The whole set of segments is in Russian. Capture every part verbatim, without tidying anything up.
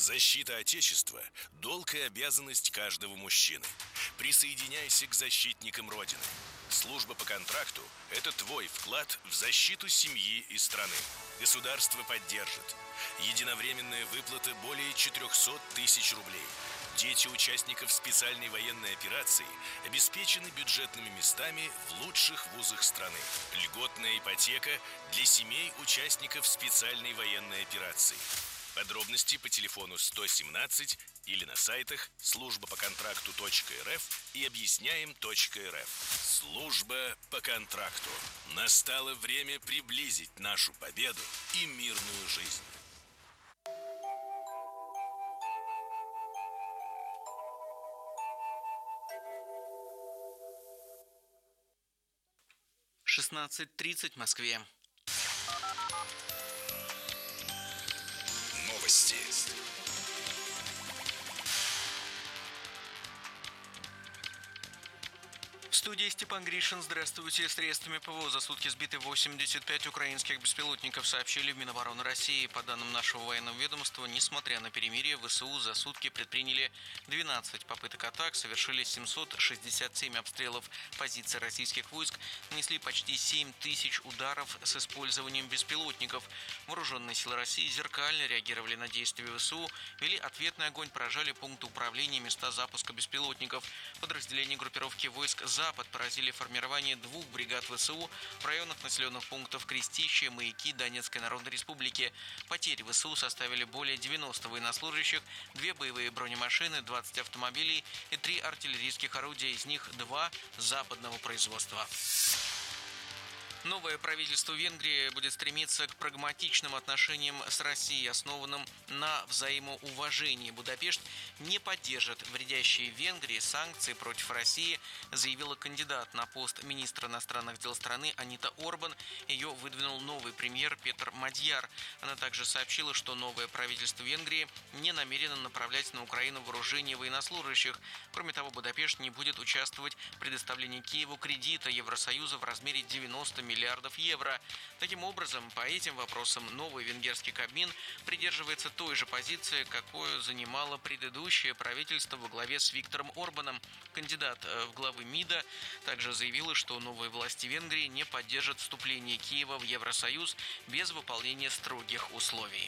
Защита Отечества – долг и обязанность каждого мужчины. Присоединяйся к защитникам Родины. Служба по контракту – это твой вклад в защиту семьи и страны. Государство поддержит. Единовременная выплата более четыреста тысяч рублей. Дети участников специальной военной операции обеспечены бюджетными местами в лучших вузах страны. Льготная ипотека для семей участников специальной военной операции. Подробности по телефону сто семнадцать или на сайтах служба по контракту точка эр эф и объясняем точка эр эф. Служба по контракту. Настало время приблизить нашу победу и мирную жизнь. шестнадцать тридцать в Москве. Новости. В студии Степан Гришин. Здравствуйте. Средствами ПВО за сутки сбиты восемьдесят пять украинских беспилотников, сообщили в Минобороны России. По данным нашего военного ведомства, несмотря на перемирие, ВСУ за сутки предприняли двенадцать попыток атак, совершили семьсот шестьдесят семь обстрелов позиций российских войск, нанесли почти семь тысяч ударов с использованием беспилотников. Вооруженные силы России зеркально реагировали на действия ВСУ, вели ответный огонь, поражали пункты управления, места запуска беспилотников. Подразделения группировки войск «Запад» поразили формирование двух бригад ВСУ в районах населенных пунктов Крестище, Маяки, Донецкой Народной Республики. Потери ВСУ составили более девяноста военнослужащих, две боевые бронемашины, двадцать автомобилей и три артиллерийских орудия, из них два западного производства. Новое правительство Венгрии будет стремиться к прагматичным отношениям с Россией, основанным на взаимоуважении. Будапешт не поддержит вредящие Венгрии санкции против России, заявила кандидат на пост министра иностранных дел страны Анита Орбан. Ее выдвинул новый премьер Петр Мадьяр. Она также сообщила, что новое правительство Венгрии не намерено направлять на Украину вооружение военнослужащих. Кроме того, Будапешт не будет участвовать в предоставлении Киеву кредита Евросоюза в размере девяноста миллиардов евро. Таким образом, по этим вопросам новый венгерский Кабмин придерживается той же позиции, какую занимало предыдущее правительство во главе с Виктором Орбаном. Кандидат в главы МИДа также заявила, что новые власти Венгрии не поддержат вступление Киева в Евросоюз без выполнения строгих условий.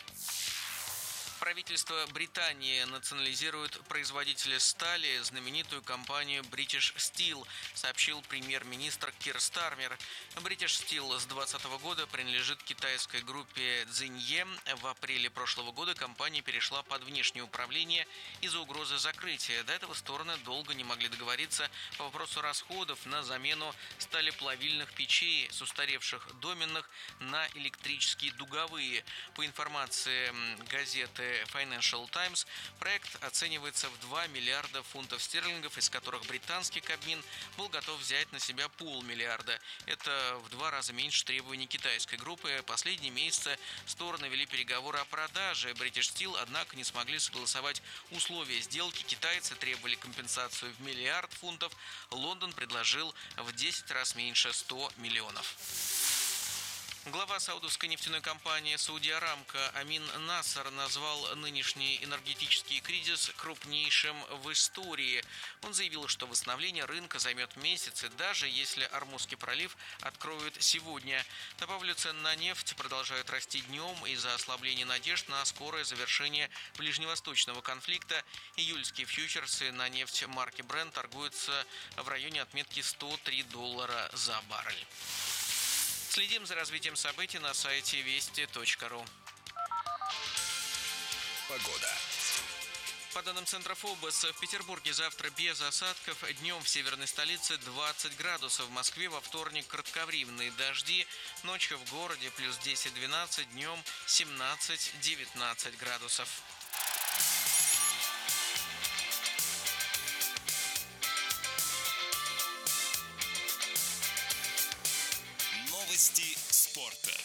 Правительство Британии национализирует производителя стали, знаменитую компанию British Steel, сообщил премьер-министр Кир Стармер. British Steel с двадцатого года принадлежит китайской группе Цзинье. В апреле прошлого года компания перешла под внешнее управление из-за угрозы закрытия. До этого стороны долго не могли договориться по вопросу расходов на замену сталеплавильных печей с устаревших доменных на электрические дуговые. По информации газеты Financial Times, проект оценивается в два миллиарда фунтов стерлингов, из которых британский Кабмин был готов взять на себя полмиллиарда. Это в два раза меньше требований китайской группы. Последние месяцы стороны вели переговоры о продаже British Steel, однако не смогли согласовать условия сделки. Китайцы требовали компенсацию в миллиард фунтов. Лондон предложил в десять раз меньше — сто миллионов. Глава саудовской нефтяной компании «Сауди Арамко» Амин Насер назвал нынешний энергетический кризис крупнейшим в истории. Он заявил, что восстановление рынка займет месяцы, даже если Ормузский пролив откроют сегодня. Добавлю, цены на нефть продолжают расти днем из-за ослабления надежд на скорое завершение ближневосточного конфликта. Июльские фьючерсы на нефть марки Brent торгуются в районе отметки сто три доллара за баррель. Следим за развитием событий на сайте вести точка ру. Погода. По данным Центра ФОБОС, в Петербурге завтра без осадков, днем в северной столице двадцать градусов, в Москве во вторник кратковременные дожди, ночью в городе плюс десять-двенадцать, днем семнадцать-девятнадцать градусов. Новости спорта.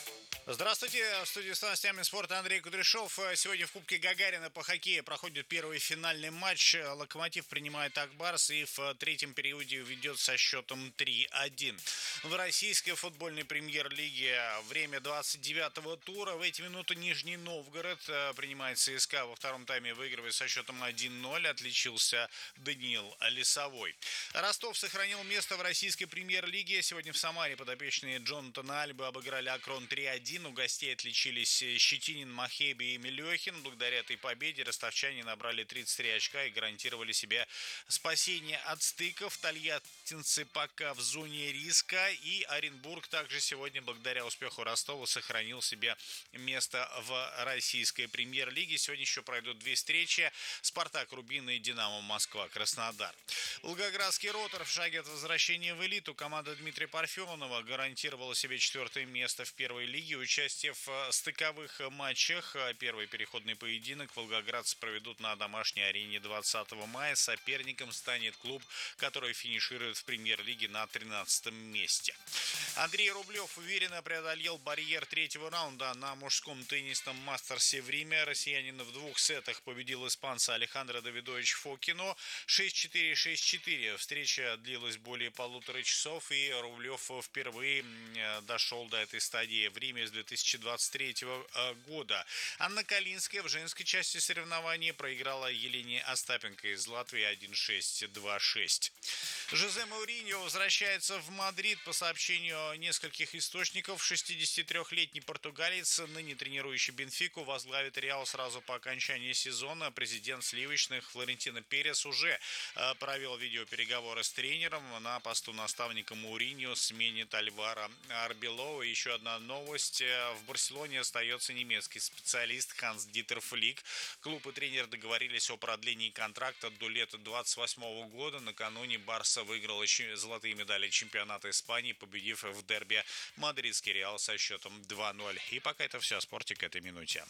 Здравствуйте, в студии с новостями спорта Андрей Кудряшов. Сегодня в Кубке Гагарина по хоккею проходит первый финальный матч. Локомотив принимает Акбарс и в третьем периоде ведет со счетом три один. В российской футбольной премьер-лиге время двадцать девятого тура. В эти минуты Нижний Новгород принимает ЦСКА. Во втором тайме выигрывает со счетом один ноль. Отличился Даниил Лесовой. Ростов сохранил место в российской премьер-лиге. Сегодня в Самаре подопечные Джонатана Альбы обыграли Акрон три один. У гостей отличились Щетинин, Махеби и Мелехин. Благодаря этой победе ростовчане набрали тридцать три очка и гарантировали себе спасение от стыков. Тольяттинцы пока в зоне риска. И Оренбург также сегодня, благодаря успеху Ростова, сохранил себе место в российской премьер-лиге. Сегодня еще пройдут две встречи. Спартак, Рубин и Динамо Москва, Краснодар. Волгоградский Ротор в шаге от возвращения в элиту. Команда Дмитрия Парфенова гарантировала себе четвертое место в первой лиге. Участие в стыковых матчах. Первый переходный поединок волгоградцы проведут на домашней арене двадцатого мая. Соперником станет клуб, который финиширует в премьер-лиге на тринадцатом месте. Андрей Рублев уверенно преодолел барьер третьего раунда на мужском теннисном мастерсе в Риме. Россиянин в двух сетах победил испанца Алехандро Давидович Фокину шесть четыре шесть четыре. Встреча длилась более полутора часов, и Рублев впервые дошел до этой стадии в Риме с две тысячи двадцать третьего года. Анна Калинская в женской части соревнований проиграла Елене Остапенко из Латвии один шесть два шесть. Жозе Мауриньо возвращается в Мадрид. По сообщению нескольких источников, шестидесятитрёхлетний португалец, ныне тренирующий Бенфику, возглавит Реал сразу по окончании сезона. Президент сливочных Флорентино Перес уже провел видеопереговоры с тренером. На посту наставника Мауриньо сменит Альваро Арбелова. Еще одна новость. В Барселоне остается немецкий специалист Ханс Дитер Флик. Клуб и тренер договорились о продлении контракта до лета двадцать восьмого года. Накануне Барса выиграл золотые медали чемпионата Испании, победив в дерби мадридский Реал со счетом два ноль. И пока это все о спорте к этой минуте.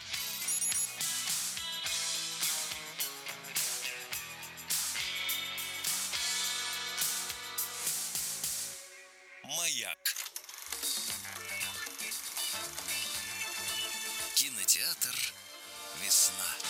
Маяк. Кинотеатр «Весна».